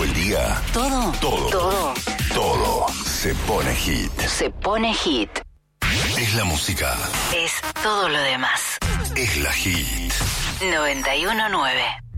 Todo el día. Todo se pone hit. Se pone hit. Es la música. Es todo lo demás. Es la hit. 91.9.